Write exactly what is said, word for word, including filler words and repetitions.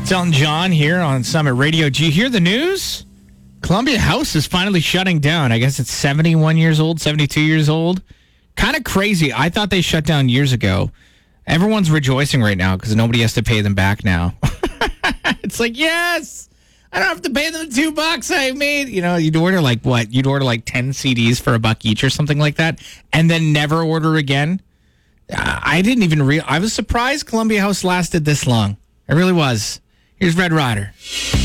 It's Elton John here on Summit Radio. Do you hear the news? Columbia House is finally shutting down. I guess it's seventy-one years old, seventy-two years old. Kind of crazy. I thought they shut down years ago. Everyone's rejoicing right now because nobody has to pay them back now. It's like, yes, I don't have to pay them two bucks I made. You know, you'd order like what? You'd order like ten C Ds for a buck each or something like that and then never order again. Uh, I didn't even real. I was surprised Columbia House lasted this long. I really was. Here's Red Rider.